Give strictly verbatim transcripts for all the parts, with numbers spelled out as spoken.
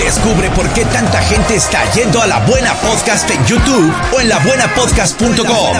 Descubre por qué tanta gente está yendo a La Buena Podcast en YouTube o en la buena podcast punto com.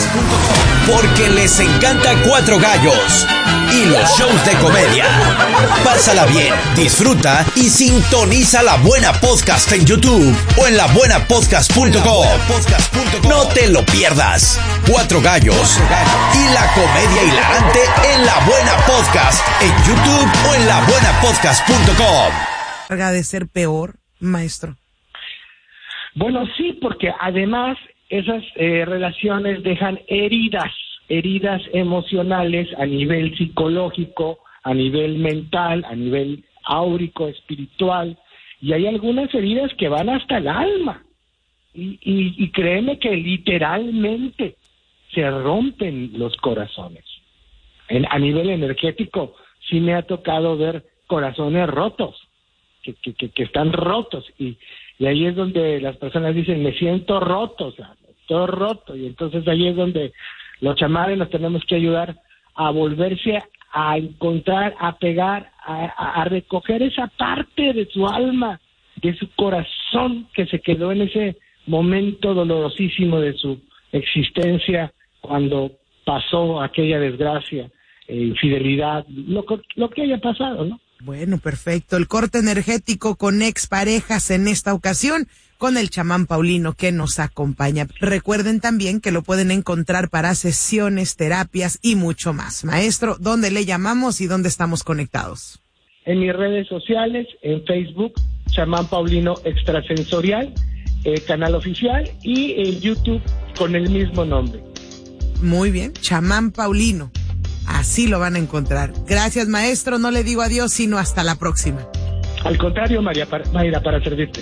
Porque les encanta Cuatro Gallos y los shows de comedia. Pásala bien, disfruta y sintoniza La Buena Podcast en YouTube o en la buena podcast punto com. No te lo pierdas. Cuatro Gallos y la comedia hilarante en La Buena Podcast en YouTube o en la buena podcast punto com. ¿De ser peor, maestro? Bueno, sí, porque además esas eh, relaciones dejan heridas, heridas emocionales a nivel psicológico, a nivel mental, a nivel áurico, espiritual, y hay algunas heridas que van hasta el alma. Y, y, y créeme que literalmente se rompen los corazones. En, a nivel energético, sí me ha tocado ver corazones rotos. Que, que, que, que están rotos y, y ahí es donde las personas dicen me siento roto, o sea, todo roto, y entonces ahí es donde los chamanes nos tenemos que ayudar a volverse a encontrar, a pegar, a, a, a recoger esa parte de su alma, de su corazón que se quedó en ese momento dolorosísimo de su existencia cuando pasó aquella desgracia, eh, infidelidad, lo, lo que haya pasado, ¿no? Bueno, perfecto. El corte energético con exparejas en esta ocasión con el chamán Paulino que nos acompaña. Recuerden también que lo pueden encontrar para sesiones, terapias y mucho más. Maestro, ¿dónde le llamamos y dónde estamos conectados? En mis redes sociales, en Facebook, Chamán Paulino Extrasensorial, eh, canal oficial, y en YouTube con el mismo nombre. Muy bien, Chamán Paulino. Así lo van a encontrar. Gracias, maestro. No le digo adiós, sino hasta la próxima. Al contrario, María, para, Mayra, para servirte.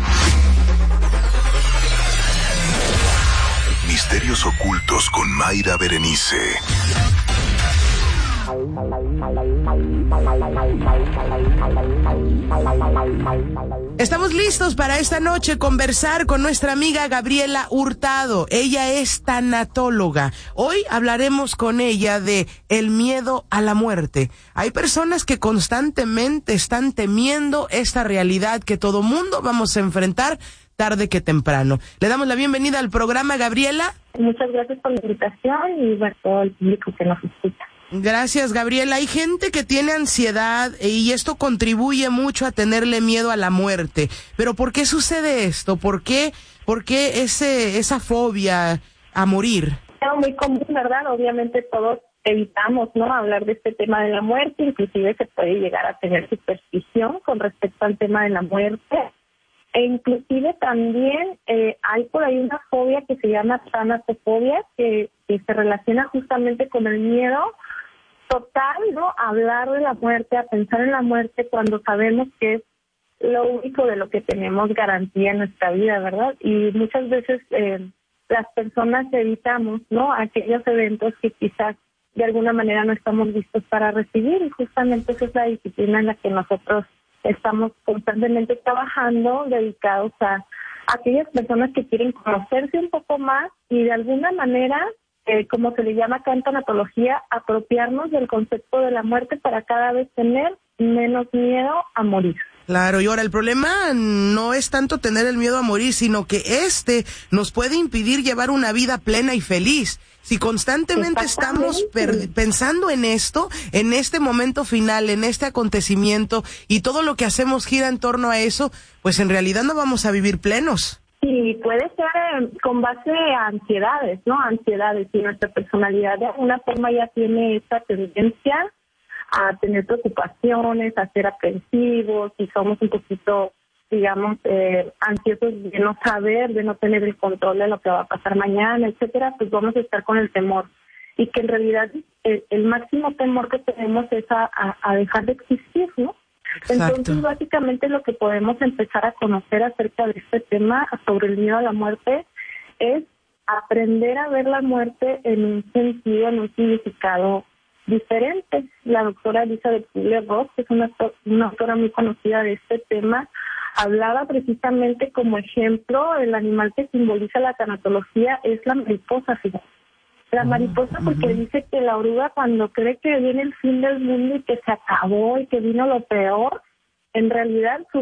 Misterios ocultos con Mayra Berenice. Estamos listos para esta noche conversar con nuestra amiga Gabriela Hurtado. Ella es tanatóloga. Hoy hablaremos con ella de el miedo a la muerte. Hay personas que constantemente están temiendo esta realidad que todo mundo vamos a enfrentar tarde que temprano. Le damos la bienvenida al programa, Gabriela. Muchas gracias por la invitación y a todo el público que nos escucha. Gracias, Gabriela. Hay gente que tiene ansiedad y esto contribuye mucho a tenerle miedo a la muerte. Pero ¿por qué sucede esto? ¿Por qué, por qué ese, esa fobia a morir? Es muy común, ¿verdad? Obviamente todos evitamos, ¿no?, hablar de este tema de la muerte. Inclusive se puede llegar a tener superstición con respecto al tema de la muerte. E inclusive también eh, hay por ahí una fobia que se llama tanatofobia, que, que se relaciona justamente con el miedo total, ¿no? A hablar de la muerte, a pensar en la muerte cuando sabemos que es lo único de lo que tenemos garantía en nuestra vida, ¿verdad? Y muchas veces eh, las personas evitamos, ¿no?, aquellos eventos que quizás de alguna manera no estamos listos para recibir, y justamente esa es la disciplina en la que nosotros estamos constantemente trabajando, dedicados a, a aquellas personas que quieren conocerse un poco más y de alguna manera, Eh, como se le llama acá en tanatología, apropiarnos del concepto de la muerte para cada vez tener menos miedo a morir. Claro, y ahora el problema no es tanto tener el miedo a morir, sino que este nos puede impedir llevar una vida plena y feliz. Si constantemente estamos per- pensando en esto, en este momento final, en este acontecimiento, y todo lo que hacemos gira en torno a eso, pues en realidad no vamos a vivir plenos. Sí, puede ser eh, con base a ansiedades, ¿no? Ansiedades. Y nuestra personalidad de alguna forma ya tiene esta tendencia a tener preocupaciones, a ser aprensivos, y somos un poquito, digamos, eh, ansiosos de no saber, de no tener el control de lo que va a pasar mañana, etcétera, pues vamos a estar con el temor. Y que en realidad el, el máximo temor que tenemos es a, a, a dejar de existir, ¿no? Exacto. Entonces, básicamente lo que podemos empezar a conocer acerca de este tema, sobre el miedo a la muerte, es aprender a ver la muerte en un sentido, en un significado diferente. La doctora Elizabeth Kubler-Ross, que es una, una autora muy conocida de este tema, hablaba precisamente como ejemplo, el animal que simboliza la tanatología es la mariposa, fíjate. La mariposa, porque uh-huh. dice que la oruga, cuando cree que viene el fin del mundo y que se acabó y que vino lo peor, en realidad su